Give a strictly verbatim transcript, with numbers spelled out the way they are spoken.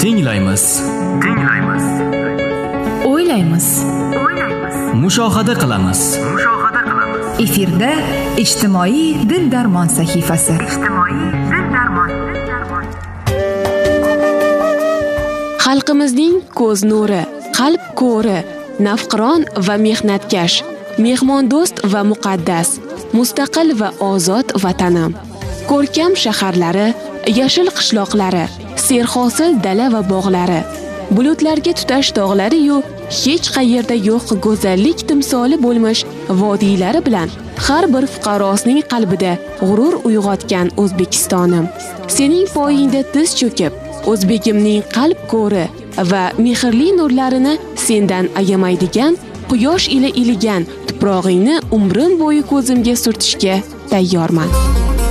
Tinglaymiz. Tinglaymiz. O'ylaymiz. O'ylaymiz. Mushohada qilamiz. Mushohada qilamiz. Efirda ijtimoiy dil darmon sahifasi. Ijtimoiy dil darmon. Xalqimizning ko'z nuri, qalb ko'ri, navqiron va mehnatkash, mehmondo'st va muqaddas, mustaqil va ozod vatanim. Ko'rkam shaharlari, yashil qishloqlari, serhosil dala va bog'lari, bulutlarga tutash tog'lari-yu hech qayerda yo'q go'zallik timsoli bo'lmish vodiylari bilan har bir fuqarosining qalbida g'urur uyg'otgan O'zbekistonim. Sening poyingda tiz cho'kib, O'zbekimning qalb ko'ri va mehrli nurlarini sendan ayamaydigan, quyosh ila iligan tuprog'ingni umrim bo'yi ko'zimga surtishga tayyorman.